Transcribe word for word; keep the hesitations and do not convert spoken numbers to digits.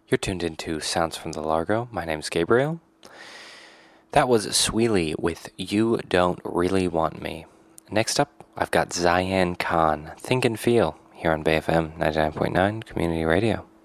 You're tuned into Sounds from the Largo. My name's Gabriel. That was Sweely with You Don't Really Want Me. Next up, I've got Zayan Khan, Think and Feel, here on Bay F M ninety-nine point nine Community Radio.